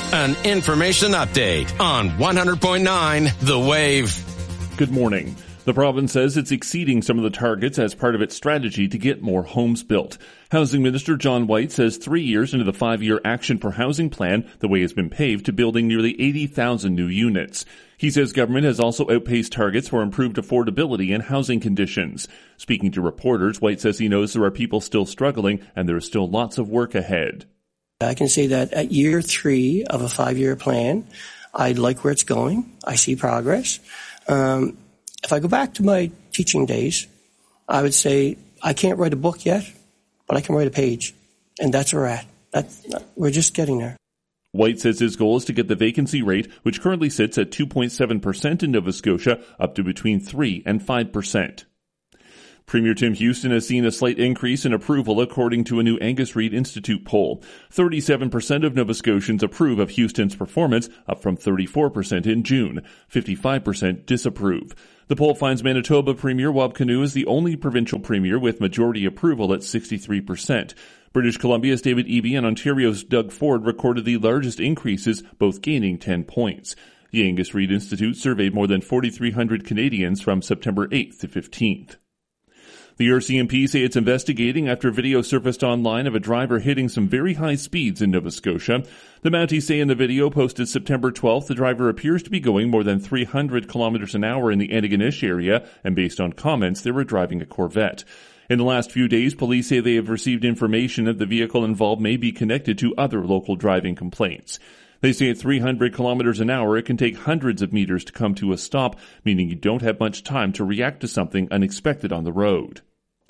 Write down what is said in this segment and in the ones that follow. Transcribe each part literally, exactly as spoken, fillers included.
an information update on one hundred point nine The Wave. Good morning. The province says it's exceeding some of the targets as part of its strategy to get more homes built. Housing Minister John White says three years into the five-year Action for Housing plan, the way has been paved to building nearly eighty thousand new units. He says government has also outpaced targets for improved affordability and housing conditions. Speaking to reporters, White says he knows there are people still struggling and there is still lots of work ahead. I can say that at year three of a five-year plan, I like where it's going. I see progress. Um, if I go back to my teaching days, I would say I can't write a book yet, but I can write a page. And that's where we're at. That's, we're just getting there. White says his goal is to get the vacancy rate, which currently sits at two point seven percent in Nova Scotia, up to between three and five percent. Premier Tim Houston has seen a slight increase in approval according to a new Angus Reid Institute poll. thirty-seven percent of Nova Scotians approve of Houston's performance, up from thirty-four percent in June. fifty-five percent disapprove. The poll finds Manitoba Premier Wab Kinew is the only provincial premier with majority approval at sixty-three percent. British Columbia's David Eby and Ontario's Doug Ford recorded the largest increases, both gaining ten points. The Angus Reid Institute surveyed more than forty-three hundred Canadians from September eighth to fifteenth. The R C M P say it's investigating after video surfaced online of a driver hitting some very high speeds in Nova Scotia. The Mounties say in the video posted September twelfth, the driver appears to be going more than three hundred kilometers an hour in the Antigonish area, and based on comments, they were driving a Corvette. In the last few days, police say they have received information that the vehicle involved may be connected to other local driving complaints. They say at three hundred kilometers an hour, it can take hundreds of meters to come to a stop, meaning you don't have much time to react to something unexpected on the road.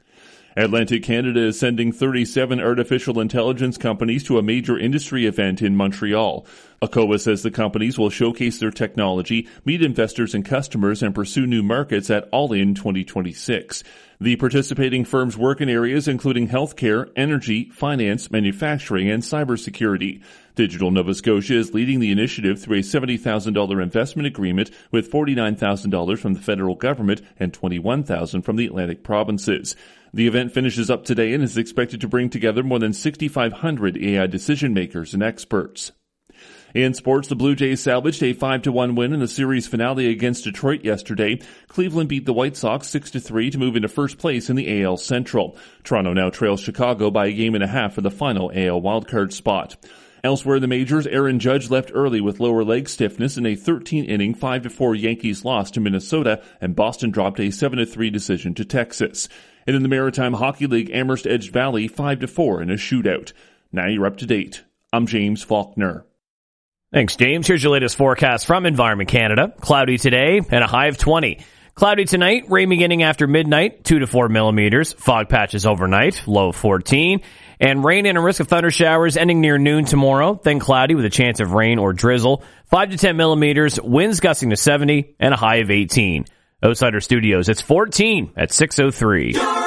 Atlantic Canada is sending thirty-seven artificial intelligence companies to a major industry event in Montreal. ACOA says the companies will showcase their technology, meet investors and customers, and pursue new markets at All In twenty twenty-six. The participating firms work in areas including healthcare, energy, finance, manufacturing, and cybersecurity. Digital Nova Scotia is leading the initiative through a seventy thousand dollars investment agreement with forty-nine thousand dollars from the federal government and twenty-one thousand dollars from the Atlantic provinces. The event finishes up today and is expected to bring together more than sixty-five hundred A I decision makers and experts. In sports, the Blue Jays salvaged a five to one win in the series finale against Detroit yesterday. Cleveland beat the White Sox six to three to move into first place in the A L Central. Toronto now trails Chicago by a game and a half for the final A L wildcard spot. Elsewhere in the majors, Aaron Judge left early with lower leg stiffness in a thirteen-inning five to four Yankees loss to Minnesota, and Boston dropped a seven to three decision to Texas. And in the Maritime Hockey League, Amherst edged Valley five to four in a shootout. Now you're up to date. I'm James Faulkner. Thanks, James. Here's your latest forecast from Environment Canada. Cloudy today and a high of twenty. Cloudy tonight, rain beginning after midnight, two to four millimeters. Fog patches overnight, low of fourteen. And rain and a risk of thunder showers ending near noon tomorrow. Then cloudy with a chance of rain or drizzle. five to ten millimeters, winds gusting to seventy, and a high of eighteen. Outsider Studios, it's fourteen at six oh three.